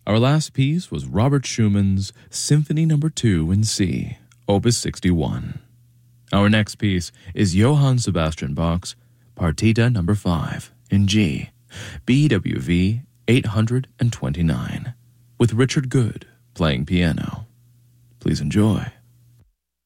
Our last piece was Robert Schumann's Symphony No. 2 in C, Opus 61. Our next piece is Johann Sebastian Bach's Partita No. 5 in G, BWV 829, with Richard Good playing piano. Please enjoy.